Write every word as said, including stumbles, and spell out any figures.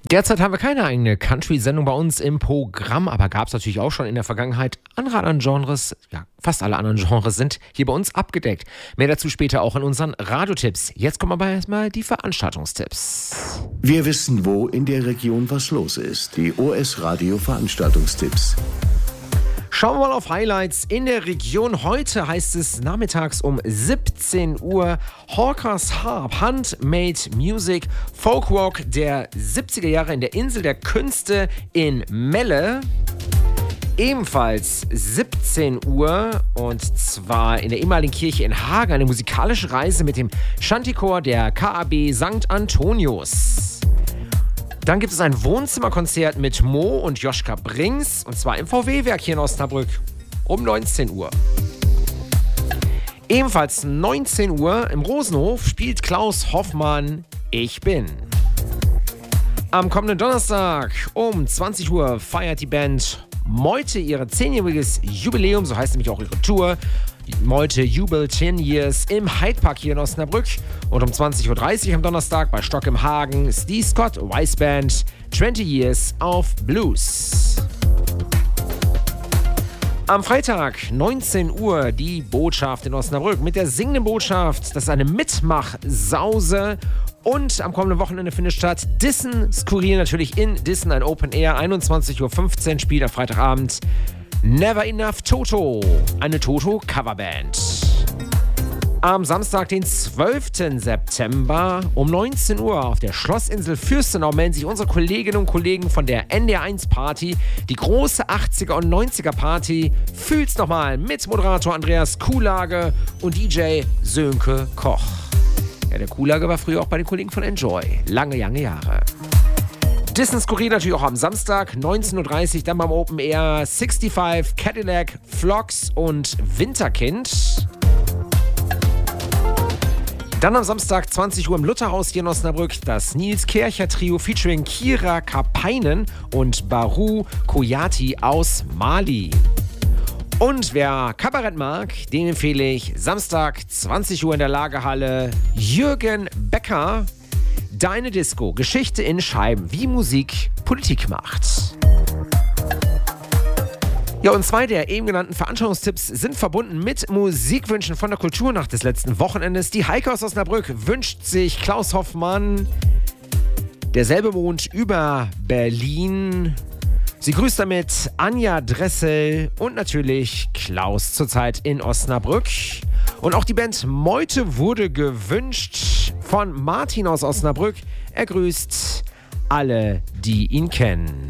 Derzeit haben wir keine eigene Country-Sendung bei uns im Programm, aber gab es natürlich auch schon in der Vergangenheit. Andere anderen Genres, ja, fast alle anderen Genres sind hier bei uns abgedeckt. Mehr dazu später auch in unseren Radiotipps. Jetzt kommen aber erstmal die Veranstaltungstipps. Wir wissen, wo in der Region was los ist. Die O S-Radio-Veranstaltungstipps. Schauen wir mal auf Highlights in der Region. Heute heißt es nachmittags um siebzehn Uhr Hawkers Harp, Handmade Music, Folkrock der siebziger Jahre in der Insel der Künste in Melle. Ebenfalls siebzehn Uhr und zwar in der ehemaligen Kirche in Hagen eine musikalische Reise mit dem Shantychor der K A B Sankt Antonius. Dann gibt es ein Wohnzimmerkonzert mit Mo und Joschka Brings, und zwar im V W-Werk hier in Osnabrück um neunzehn Uhr. Ebenfalls neunzehn Uhr im Rosenhof spielt Klaus Hoffmann Ich bin. Am kommenden Donnerstag um zwanzig Uhr feiert die Band Meute ihr zehnjähriges Jubiläum, so heißt nämlich auch ihre Tour. Meute Jubel zehn Years im Hyde Park hier in Osnabrück. Und um zwanzig Uhr dreißig am Donnerstag bei Stock im Hagen ist die Scott Weiss Band zwanzig Years of Blues. Am Freitag neunzehn Uhr die Botschaft in Osnabrück mit der singenden Botschaft. Das ist eine Mitmachsause. Und am kommenden Wochenende findet statt Dissen Skurril, natürlich in Dissen, ein Open Air. einundzwanzig Uhr fünfzehn spielt am Freitagabend Never Enough Toto, eine Toto-Coverband. Am Samstag, den zwölften September um neunzehn Uhr auf der Schlossinsel Fürstenau melden sich unsere Kolleginnen und Kollegen von der N D R eins Party, die große achtziger und neunziger Party. Fühl's nochmal mit Moderator Andreas Kuhlage und D J Sönke Koch. Ja, der Kuhlage war früher auch bei den Kollegen von Enjoy. Lange, lange Jahre. Dissen Skurril natürlich auch am Samstag, neunzehn Uhr dreißig, dann beim Open Air fünfundsechzig, Cadillac, Vlogs und Winterkind. Dann am Samstag zwanzig Uhr im Lutherhaus hier in Osnabrück das Nils Kercher Trio featuring Kira Kapainen und Baru Koyati aus Mali. Und wer Kabarett mag, den empfehle ich Samstag zwanzig Uhr in der Lagerhalle Jürgen Becker. Deine Disco, Geschichte in Scheiben, wie Musik Politik macht. Ja, und zwei der eben genannten Veranstaltungstipps sind verbunden mit Musikwünschen von der Kulturnacht des letzten Wochenendes. Die Heike aus Osnabrück wünscht sich Klaus Hoffmann, derselbe Mond über Berlin. Sie grüßt damit Anja Dressel und natürlich Klaus zurzeit in Osnabrück. Und auch die Band Meute wurde gewünscht von Martin aus Osnabrück. Er grüßt alle, die ihn kennen.